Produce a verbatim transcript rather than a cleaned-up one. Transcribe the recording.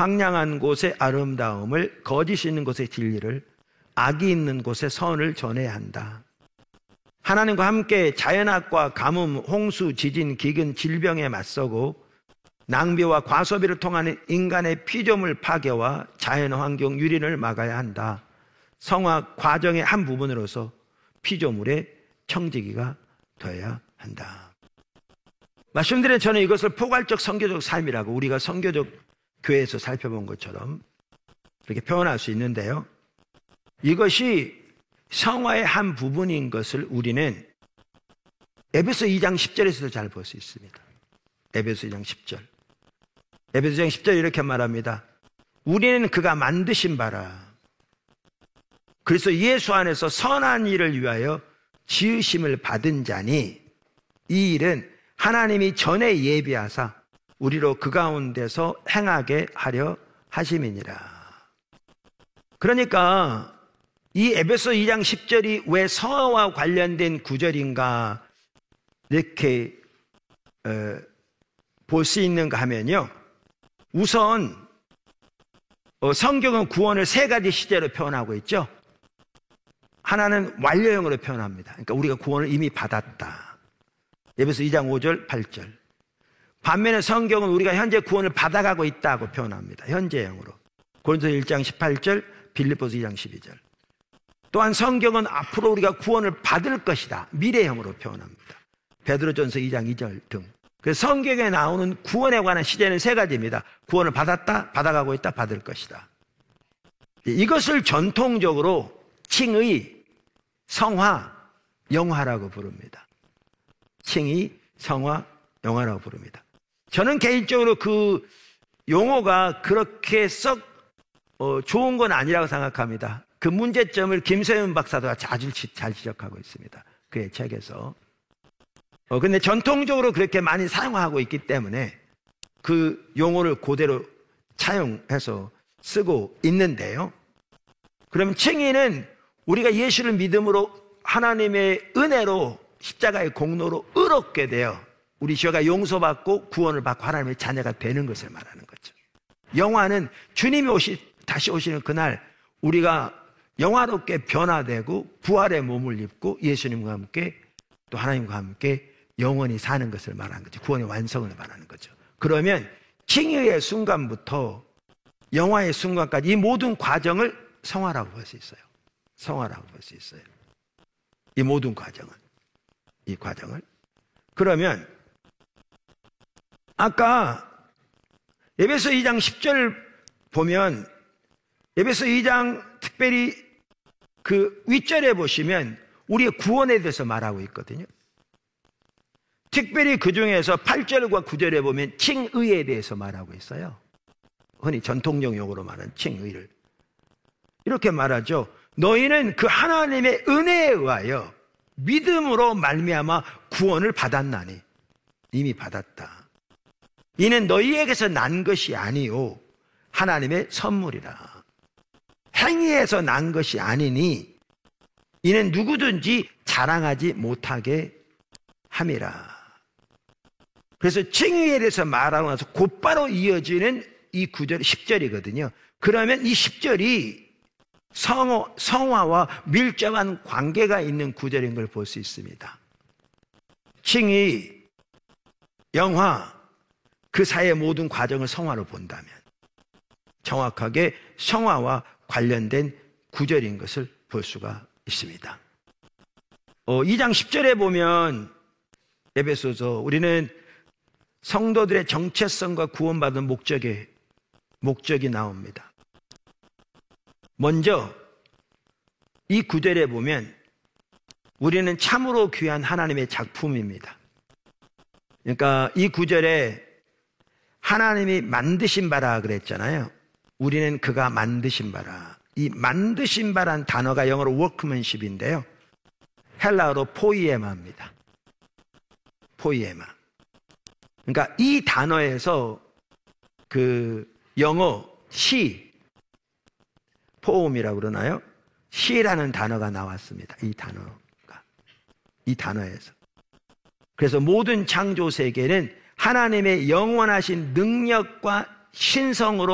황량한 곳에 아름다움을, 거짓 있는 곳에 진리를, 악이 있는 곳에 선을 전해야 한다. 하나님과 함께 자연학과 가뭄, 홍수, 지진, 기근, 질병에 맞서고 낭비와 과소비를 통하는 인간의 피조물 파괴와 자연환경 유린을 막아야 한다. 성화 과정의 한 부분으로서 피조물의 청지기가 되어야 한다. 말씀드린 저는 이것을 포괄적 선교적 삶이라고, 우리가 선교적 교회에서 살펴본 것처럼 이렇게 표현할 수 있는데요, 이것이 성화의 한 부분인 것을 우리는 에베소 이 장 십 절에서도 잘 볼 수 있습니다. 에베소 이 장 십 절. 에베소 이 장 십 절 이렇게 말합니다. 우리는 그가 만드신 바라. 그래서 예수 안에서 선한 일을 위하여 지으심을 받은 자니, 이 일은 하나님이 전에 예비하사 우리로 그 가운데서 행하게 하려 하심이니라. 그러니까 이 에베소 이 장 십 절이 왜 성화와 관련된 구절인가 이렇게 어, 볼 수 있는가 하면요, 우선 어, 성경은 구원을 세 가지 시제로 표현하고 있죠. 하나는 완료형으로 표현합니다. 그러니까 우리가 구원을 이미 받았다. 에베소 이 장 오 절 팔 절. 반면에 성경은 우리가 현재 구원을 받아가고 있다고 표현합니다. 현재형으로. 고린도서 일 장 십팔 절, 빌립보서 이 장 십이 절. 또한 성경은 앞으로 우리가 구원을 받을 것이다, 미래형으로 표현합니다. 베드로전서 이 장 이 절 등. 그래서 성경에 나오는 구원에 관한 시제는 세 가지입니다. 구원을 받았다, 받아가고 있다, 받을 것이다. 이것을 전통적으로 칭의, 성화, 영화라고 부릅니다. 칭의, 성화, 영화라고 부릅니다. 저는 개인적으로 그 용어가 그렇게 썩 어, 좋은 건 아니라고 생각합니다. 그 문제점을 김세윤 박사도 아주 잘 지적하고 있습니다. 그의 책에서. 어, 근데 전통적으로 그렇게 많이 사용하고 있기 때문에 그 용어를 그대로 차용해서 쓰고 있는데요. 그러면 칭의는 우리가 예수를 믿음으로 하나님의 은혜로 십자가의 공로로 의롭게 되어 우리 죄가 용서받고 구원을 받고 하나님의 자녀가 되는 것을 말하는 거죠. 영화는 주님이 오시, 다시 오시는 그날 우리가 영화롭게 변화되고 부활의 몸을 입고 예수님과 함께 또 하나님과 함께 영원히 사는 것을 말하는 거죠. 구원의 완성을 말하는 거죠. 그러면 칭의의 순간부터 영화의 순간까지 이 모든 과정을 성화라고 볼 수 있어요. 성화라고 볼 수 있어요. 이 모든 과정을. 이 과정을. 그러면 아까 에베소 이 장 십 절 보면 에베소 이 장 특별히 그 윗절에 보시면 우리의 구원에 대해서 말하고 있거든요. 특별히 그 중에서 팔 절과 구 절에 보면 칭의에 대해서 말하고 있어요. 흔히 전통적 용어로 말하는 칭의를. 이렇게 말하죠. 너희는 그 하나님의 은혜에 의하여 믿음으로 말미암아 구원을 받았나니. 이미 받았다. 이는 너희에게서 난 것이 아니요 하나님의 선물이라. 행위에서 난 것이 아니니 이는 누구든지 자랑하지 못하게 함이라. 그래서 칭의에 대해서 말하고 나서 곧바로 이어지는 이 구 절, 십 절이거든요. 그러면 이 십 절이 성화, 성화와 밀접한 관계가 있는 구절인 걸 볼 수 있습니다. 칭의, 영화, 그 사이의 모든 과정을 성화로 본다면 정확하게 성화와 관련된 구절인 것을 볼 수가 있습니다. 어, 이 장 십 절에 보면 에베소서 우리는 성도들의 정체성과 구원받은 목적의 목적이 나옵니다. 먼저 이 구절에 보면 우리는 참으로 귀한 하나님의 작품입니다. 그러니까 이 구절에 하나님이 만드신 바라 그랬잖아요. 우리는 그가 만드신 바라. 이 만드신 바란 단어가 영어로 workmanship인데요. 헬라어로 포이에마입니다. 포이에마. 그러니까 이 단어에서 그 영어 시, 포음이라고 그러나요? 시라는 단어가 나왔습니다. 이 단어가. 이 단어에서. 그래서 모든 창조 세계는 하나님의 영원하신 능력과 신성으로